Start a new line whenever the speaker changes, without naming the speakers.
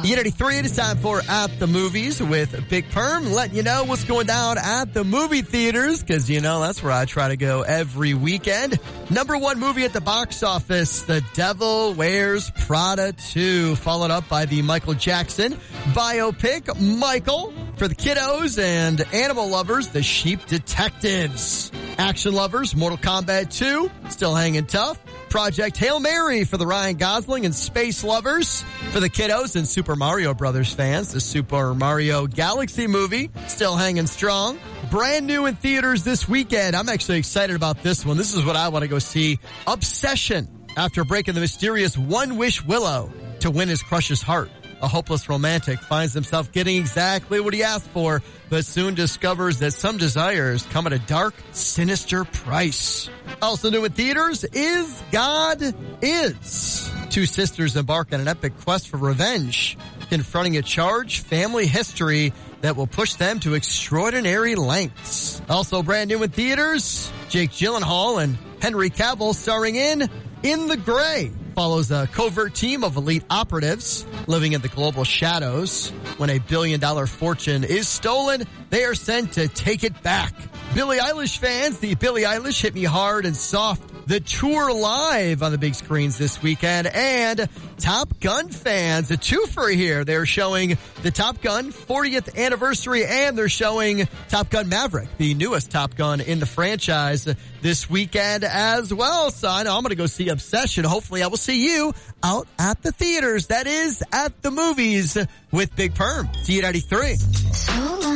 E93, it is time for At the Movies with Big Perm, letting you know what's going down at the movie theaters, because, you know, that's where I try to go every weekend. Number one movie at the box office, The Devil Wears Prada 2, followed up by the Michael Jackson biopic, Michael. For the kiddos and animal lovers, The Sheep Detectives. Action lovers, Mortal Kombat 2, still hanging tough. Project Hail Mary for the Ryan Gosling and space lovers. For the kiddos and Super Mario Brothers fans, the Super Mario Galaxy movie, still hanging strong. Brand new in theaters this weekend. I'm actually excited about this one. This is what I want to go see. Obsession. After breaking the mysterious One Wish Willow to win his crush's heart, a hopeless romantic finds himself getting exactly what he asked for, but soon discovers that some desires come at a dark, sinister price. Also new in theaters is God Is. Two sisters embark on an epic quest for revenge, confronting a charged family history that will push them to extraordinary lengths. Also brand new in theaters, Jake Gyllenhaal and Henry Cavill starring in the Gray. Follows a covert team of elite operatives living in the global shadows. When a billion-dollar fortune is stolen, they are sent to take it back. Billie Eilish fans, the Billie Eilish Hit Me Hard and Soft, the tour live on the big screens this weekend. And Top Gun fans, a twofer here. They're showing the Top Gun 40th anniversary, and they're showing Top Gun Maverick, the newest Top Gun in the franchise, this weekend as well. So I know I'm going to go see Obsession. Hopefully I will see you out at the theaters. That is At the Movies with Big Perm. See you at 93.